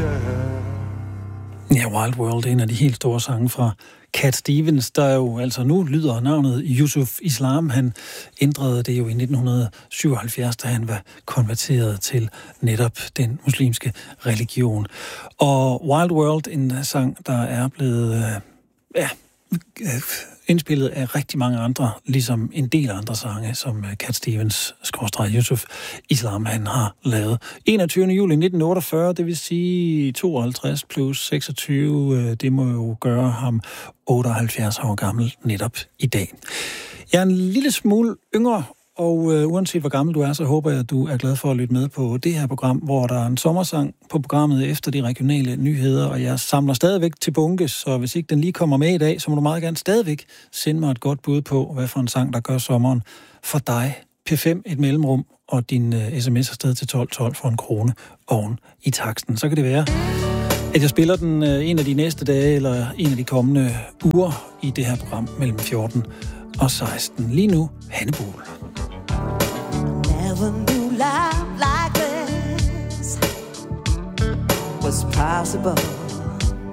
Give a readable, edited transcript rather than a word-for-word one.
Ja, Wild World er en af de helt store sange fra Cat Stevens, der jo altså nu lyder navnet Yusuf Islam. Han ændrede det jo i 1977, da han var konverteret til netop den muslimske religion. Og Wild World, en sang, der er blevet indspillet af rigtig mange andre, ligesom en del andre sange, som Cat Stevens Yusuf Islam han har lavet. 21. juli 1948, det vil sige 52 plus 26, det må jo gøre ham 78 år gammel netop i dag. Jeg er en lille smule yngre, og uanset hvor gammel du er, så håber jeg, at du er glad for at lytte med på det her program, hvor der er en sommersang på programmet efter de regionale nyheder, og jeg samler stadigvæk til bunke, så hvis ikke den lige kommer med i dag, så må du meget gerne stadigvæk sende mig et godt bud på, hvad for en sang, der gør sommeren for dig. P5 et mellemrum, og din sms afsted til 1212 for 1 krone oven i taksten. Så kan det være, at jeg spiller den en af de næste dage, eller en af de kommende uger i det her program mellem 14 og 16. Lige nu, Hanne Bohl. Never knew life like this was possible.